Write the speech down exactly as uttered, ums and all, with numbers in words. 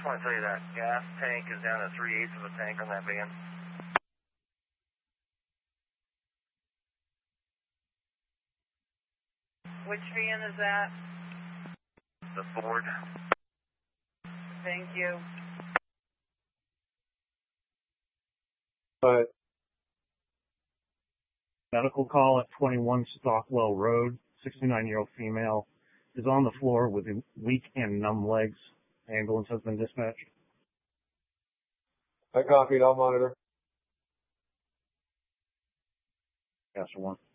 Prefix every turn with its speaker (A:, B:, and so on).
A: want to tell you that gas tank is down to three-eighths of a tank on that van.
B: Which van is that?
A: The Ford.
B: Thank you.
C: But
D: Medical call at twenty-one Stockwell Road. sixty-nine-year-old female is on the floor with weak and numb legs. Ambulance has been dispatched.
C: I copied. I'll monitor.
D: Pastor one.